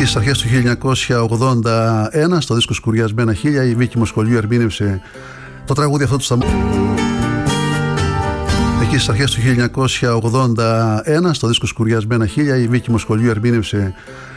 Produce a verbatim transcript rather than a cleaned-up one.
Εκεί στις αρχές του χίλια εννιακόσια ογδόντα ένα, στο δίσκο Σκουριασμένα Χίλια, η Βίκη Μοσχολιού ερμήνευσε το τραγούδι αυτό του Σταμό. Εκεί στις αρχές του χίλια εννιακόσια ογδόντα ένα, στο δίσκο Σκουριασμένα Χίλια, η Βίκη Μοσχολιού ερμήνευσε